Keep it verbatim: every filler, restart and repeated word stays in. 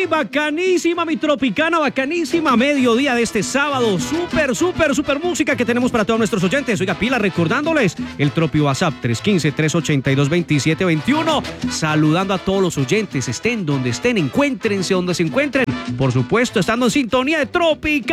Bacanísima, mi tropicana, bacanísima. Mediodía de este sábado. Súper, súper, súper música que tenemos para todos nuestros oyentes. Oiga, pila, recordándoles el Tropi WhatsApp tres uno cinco, tres ocho dos, dos siete dos uno. Saludando a todos los oyentes, estén donde estén, encuéntrense donde se encuentren. Por supuesto, estando en sintonía de Tropical.